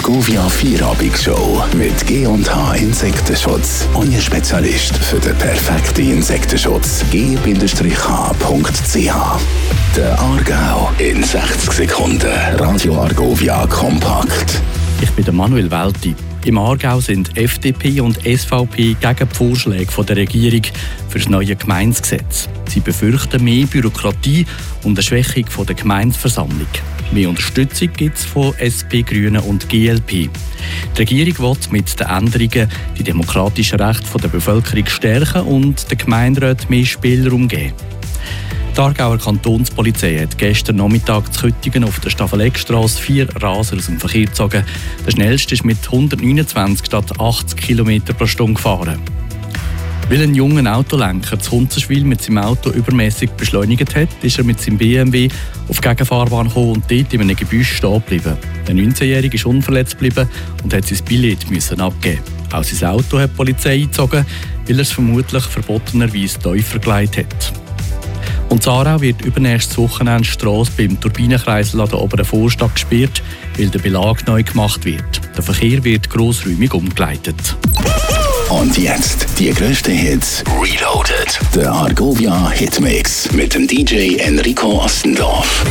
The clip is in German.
Argovia Feierabend-Show mit G&H Insektenschutz. Euer Spezialist für den perfekten Insektenschutz. g-h.ch. Der Aargau in 60 Sekunden. Radio Argovia kompakt. Ich bin der Manuel Welti. Im Aargau sind FDP und SVP gegen die Vorschläge der Regierung für das neue Gemeindegesetz. Sie befürchten mehr Bürokratie und eine Schwächung der Gemeindeversammlung. Mehr Unterstützung gibt es von SP, Grünen und GLP. Die Regierung will mit den Änderungen die demokratischen Rechte der Bevölkerung stärken und den Gemeinderäten mehr Spielraum geben. Die Aargauer Kantonspolizei hat gestern Nachmittag zu Köttingen auf der Staffelegstrasse 4 Raser aus dem Verkehr gezogen. Der schnellste ist mit 129 statt 80 km pro Stunde gefahren. Weil ein junger Autolenker zu Hunzenschwil mit seinem Auto übermäßig beschleunigt hat, ist er mit seinem BMW auf die Gegenfahrbahn gekommen und dort in einem Gebüsch stehen geblieben. Der 19-Jährige ist unverletzt geblieben und hat sein Billett abgeben. Auch sein Auto hat die Polizei eingezogen, weil er es vermutlich verbotenerweise tiefer gelegt hat. Und in Aarau wird übernächstes Wochenende die Strasse beim Turbinenkreisel an der oberen Vorstadt gesperrt, weil der Belag neu gemacht wird. Der Verkehr wird grossräumig umgeleitet. Und jetzt die grössten Hits. Reloaded. Der Argovia Hitmix mit dem DJ Enrico Ostendorf.